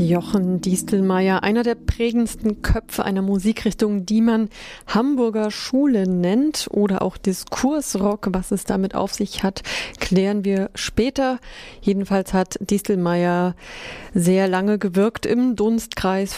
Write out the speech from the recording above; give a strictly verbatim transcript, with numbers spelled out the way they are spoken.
Jochen Diestelmeier, einer der prägendsten Köpfe einer Musikrichtung, die man Hamburger Schule nennt oder auch Diskursrock. Was es damit auf sich hat, klären wir später. Jedenfalls hat Diestelmeier sehr lange gewirkt im Dunstkreis